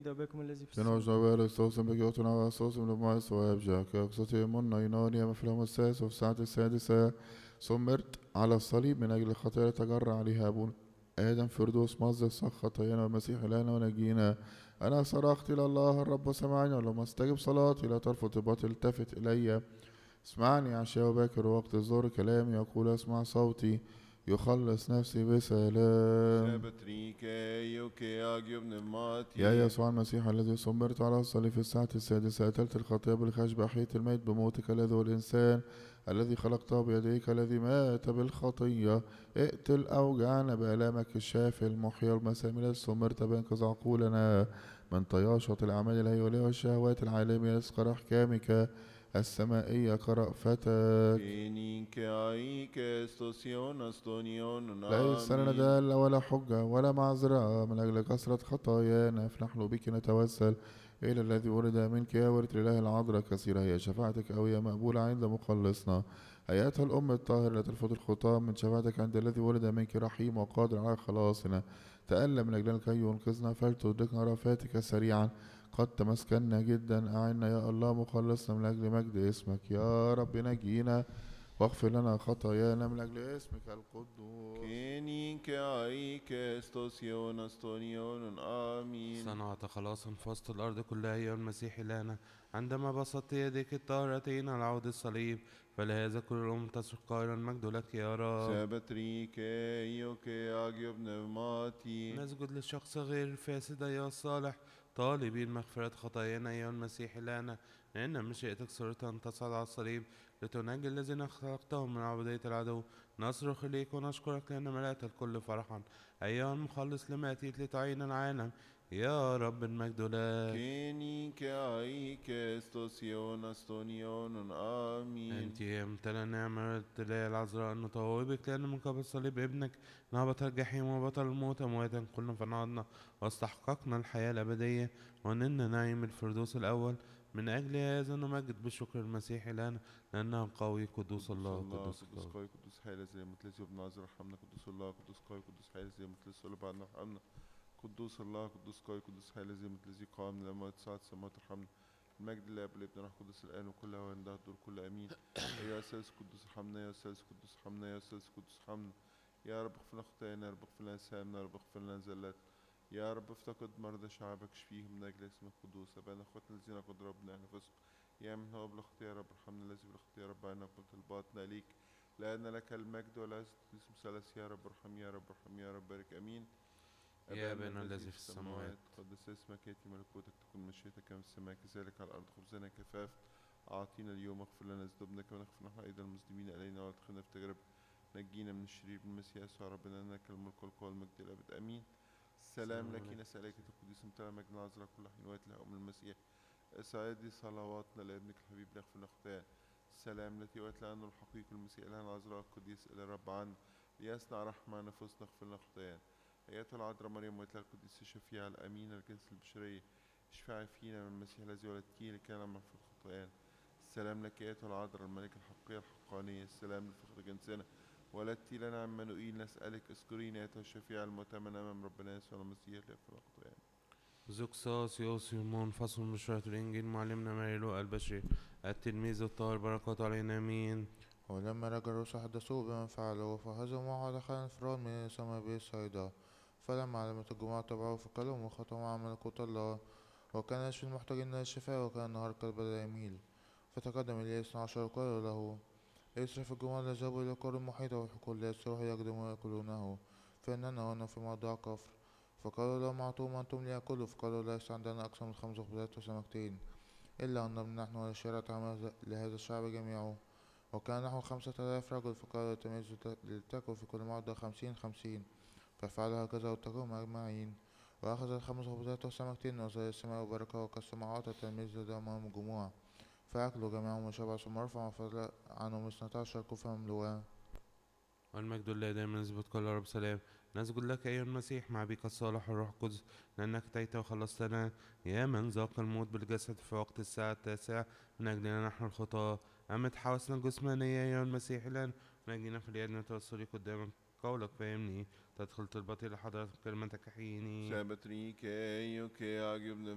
بكم الذي في Que nós السماء. não صوصا بقيوتنا وصوصا لما يسوى بجاك أقصتي منا ينوني مفلهم السادس وفي الساعة السادسة صمرت على الصليب من أجل الخطايا تجرى عليها أبونا آدم فردوس مصدر صح خطايانا والمسيح لنا ونجينا. أنا صرخت إلى الله الرب سمعني ولما استجب صلاتي لا ترفض طلباتي التفت إلي. اسمعني عشاء باكر وقت الظهر كلامي يقول اسمع صوتي يخلص نفسي بسلام. يا يسوع المسيح الذي صبرت على الصليب في الساعة السادسة أتلت الخطية بالخشب أحييت الميت بموتك الذي هو الإنسان الذي خلقته بيديك الذي مات بالخطية. اقتل أوجعنا بآلامك الشافي المحيي المسامير صمرت بإنقاذ عقولنا من طياشة الأعمال الهيولية والشهوات العالمية رزق أحكامك السمائية كرأفتك. ليس لنا دالة ولا حجة ولا معذرة من أجل كثرة خطايانا فنحن بك نتوسل إلى الذي ولد منك يا ورث الإله العذراء كثيرة هي شفاعتك أو هي مقبولة عند مخلصنا. أيتها الأم الطاهرة لا ترفض الخطاة من شفاعتك عند الذي ولد منك رحيم وقادر على خلاصنا. تألم من أجلنا كي ينقذنا فلتدركنا رفاتك سريعا قد تمسكنا جدا أعنا يا الله مخلصنا من أجل مجد اسمك يا رب نجينا واغفر لنا خطايانا من أجل اسمك القدوس. آمين. صنعت خلاصا في وسط الأرض كلها أيها المسيح لنا عندما بسطت يديك الطاهرتين على عود الصليب فلهذا كل الأمم تصرخ قائلا المجد لك يا رب. نسجد للشخص غير الفاسد أيها الصالح طالبين مغفرة خطايانا أيها المسيح لنا لأن مشيئتك سرت أن تصعد على الصليب لتنجي الذين خلقتهم من عبودية العدو. نصرخ إليك ونشكرك لأن ملأت الكل فرحا أيها المخلص لما أتيت لتعين العالم يا رب المجد لك. أنت يا ممتلئ النعمة الإله العذراء نطوبك لأن من قبل صليب ابنك نهبط الجحيم وبطل الموت أمواتا كلنا فنعضنا واستحققنا الحياة الأبدية ونلنا نعيم الفردوس الأول. من أجل هذا نمجد بالشكر المسيح لنا لأنه قوي قدوس الله قدوس قوي. قوي قدوس حالة زي متلازي وابن عذر رحمنا قدوس الله قدوس قوي قدوس حالة زي متلازي ولا بعدنا رحمنا قدوس الله قدوس قوي قدوس حالة زي متلازي قام من الأموات صعد السماوات رحمنا. المجد لله بالابن روح قدوس الآن وكل هو عندها الدور كل أمين. يا أساس قدوس رحمنا يا أساس قدوس رحمنا يا أساس قدوس رحمنا. يا رب اغفر لنا خطايانا يا رب اغفر لنا سامنا يا رب اغفر لنا زلات. يا رب افتقد مرضى شعبك اشفيهم من أجل اسمك القدوس. أبانا اخواتنا الذين قد ربنا أنفسهم يا من هو بلا خطية يا رب ارحمنا الذي بلا خطية يا رب عنا قلت طلباتنا ليك لأن لك المجد والعزة اسم ثلاث يا رب ارحم يا رب ارحم يا رب بارك أمين. يا أبانا الذي في السماوات قدس اسمك يأتي ملكوتك تكون مشيئتك كما في السماء كذلك على الأرض خبزنا كفاف أعطينا اليوم اغفر لنا ذنوبنا كما نغفر نحن أيضا المسلمين علينا ولا تدخلنا في تجربة نجينا من الشرير بالمسيح يسوع ربنا إنك الملك والقوة والمجد الأبد آمين. السلام لك نسألك القديس امتلأ مجد العذراء كل حين وقت لها أم المسيح اسعدي صلواتنا لابنك الحبيب ليغفر لنا خطايانا. السلام التي وقت لنا الحقيق المسيح لها العذراء القديس إلى الرب عنا ليصنع رحمة نفوسنا اغفر لنا خطايانا. أيتها العذراء مريم وقت لها القديس الشفيع الأمين الجنس البشرية اشفعي فينا من المسيح الذي ولدتيه لكي نعمل في خطايانا. السلام لك أيتها العذراء الملكة الحقيقية الحقانية. السلام لفخر جنسنا ولدتي لنا عمانوئيل نسألك اذكرينا أيتها الشفيع المؤتمن أمام ربنا يسوع المسيح ليغفر لنا خطايانا. زوكساس يوسيمون فصل من بشارة الإنجيل معلمنا ماريلو البشري التلميذ الطاهر بركاته علينا آمين. ولما رجع الرسل حدثوه بما فعلوا فهزموا ودخل انفراد من السماء بالصيدا. فلما علمت الجماعة تبعه فكلموا وخطموا عن ملكوت الله وكان يشفي المحتاجين للشفاء وكان النهار قد بدأ يميل. فتقدم إليه 12 وقالوا له اسرف الجموع ليذهبوا إلى القرى المحيطة والحقول ليسروح يقدموا ويأكلونه فإننا هنا في موضع كفر. فقالوا لهم أعطوهم أنتم ليأكلوا فقالوا ليس عندنا أكثر من 5 خبزات وسمكتين إلا أن نحن والشارع طعام لهذا الشعب جميعه. وكان نحو 5000 رجل فقالوا التلاميذ لتكن في كل موضع 50 ففعلوا هكذا واتقوا أجمعين. وأخذ ال5 خبزات والسمكتين وزي السماء وباركها وقسم وأعطى التلاميذ أمام الجموع فأكلوا جميعهم وشبعوا ثم رفع وفضل عنهم 12 كوفا مملوءة. والمجد لله دائما نثبت كل رب سلام. نسجد لك أيها المسيح مع بك الصالح الروح القدس لأنك أتيت وخلصتنا يا من ذاق الموت بالجسد في وقت الساعة 9 من أجلنا نحن الخطاة. أمت حواسنا الجسمانية أيها المسيح الآن ونجينا في اليد نتوسلي قدامك قولك فهمني تدخل طلبتي لحضرتك كلمتك حيني.